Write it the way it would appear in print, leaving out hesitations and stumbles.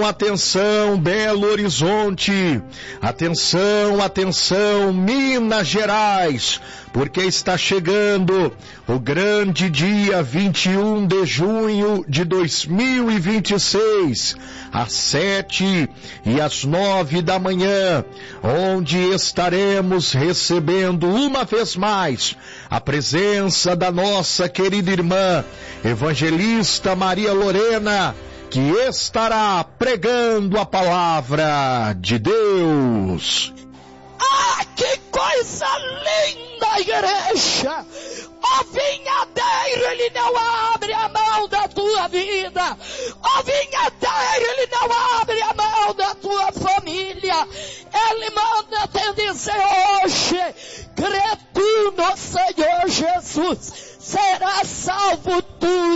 atenção, Belo Horizonte. Atenção, atenção, Minas Gerais, porque está chegando o grande dia 21 de junho de 2026, às 7 e às 9 da manhã, onde estaremos recebendo uma vez mais a presença da nossa querida irmã, evangelista Maria Lorena, que estará pregando a palavra de Deus. Ah, que coisa linda, igreja! O vinhadeiro, ele não abre a mão da tua vida. O vinhadeiro, ele não abre a mão da tua família. Ele manda te dizer hoje: crê tu no Senhor Jesus, será salvo tu